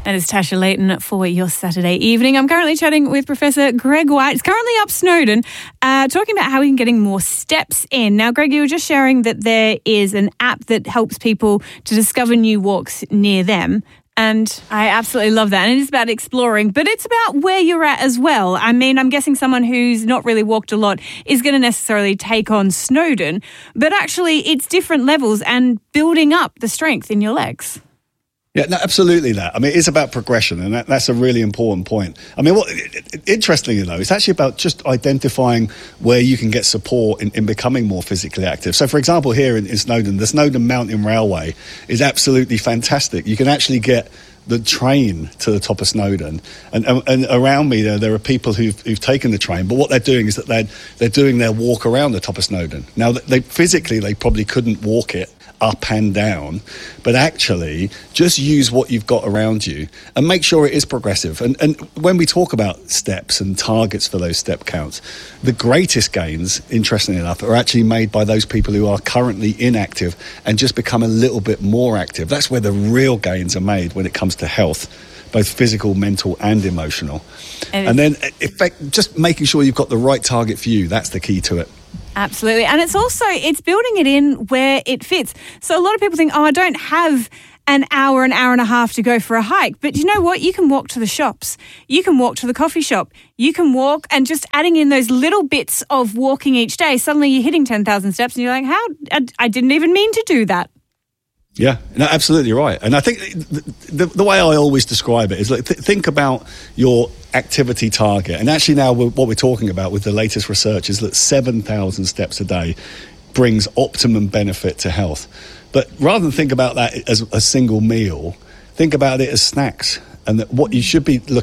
That is Tasha Layton for your Saturday evening. I'm currently chatting with Professor Greg White. He's currently up Snowdon, talking about how we can getting more steps in. Now, Greg, you were just sharing that there is an app that helps people to discover new walks near them. And I absolutely love that. And it is about exploring, but it's about where you're at as well. I mean, I'm guessing someone who's not really walked a lot is going to necessarily take on Snowdon, but actually it's different levels and building up the strength in your legs. Yeah, no, absolutely that. I mean, it's about progression, and that's a really important point. I mean, interestingly, though, it's actually about just identifying where you can get support in becoming more physically active. So, for example, here in Snowdon, the Snowdon Mountain Railway is absolutely fantastic. You can actually get the train to the top of Snowdon, and around me there are people who've taken the train, but what they're doing is that they're doing their walk around the top of Snowdon. Now, they probably couldn't walk it up and down, but actually just use what you've got around you and make sure it is progressive. And when we talk about steps and targets for those step counts, the greatest gains, interestingly enough, are actually made by those people who are currently inactive and just become a little bit more active. That's where the real gains are made when it comes to health, both physical, mental and emotional. And then just making sure you've got the right target for you, that's the key to it. Absolutely. And it's building it in where it fits. So a lot of people think, I don't have an hour and a half to go for a hike. But you know what? You can walk to the shops. You can walk to the coffee shop. You can walk, and just adding in those little bits of walking each day, suddenly you're hitting 10,000 steps and you're like, I didn't even mean to do that. Yeah, no, absolutely right. And I think the way I always describe it is like think about your activity target. And actually now what we're talking about with the latest research is that 7,000 steps a day brings optimum benefit to health. But rather than think about that as a single meal, think about it as snacks. And that what you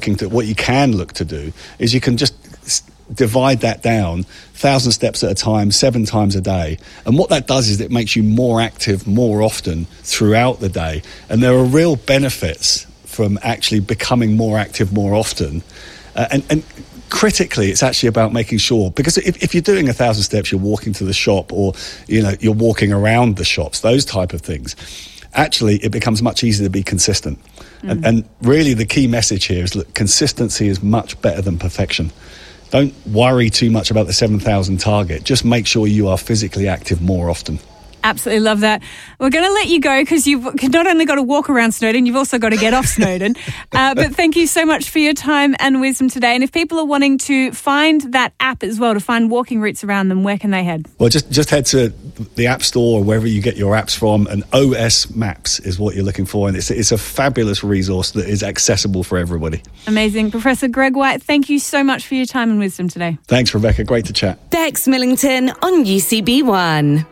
can look to do is you can just divide that down 1,000 steps at a time, 7 times a day. And what that does is it makes you more active more often throughout the day. And there are real benefits from actually becoming more active more often. And critically, it's actually about making sure, because if you're doing 1,000 steps, you're walking to the shop, or you're walking around the shops, those type of things, actually it becomes much easier to be consistent. And really the key message here is that consistency is much better than perfection. Don't worry too much about the 7,000 target. Just make sure you are physically active more often. Absolutely love that. We're going to let you go because you've not only got to walk around Snowdon, you've also got to get off Snowdon. But thank you so much for your time and wisdom today. And if people are wanting to find that app as well, to find walking routes around them, where can they head? Well, just head to the App Store or wherever you get your apps from, and OS Maps is what you're looking for. And it's a fabulous resource that is accessible for everybody. Amazing. Professor Greg White, thank you so much for your time and wisdom today. Thanks, Rebecca. Great to chat. Bex Millington on UCB1.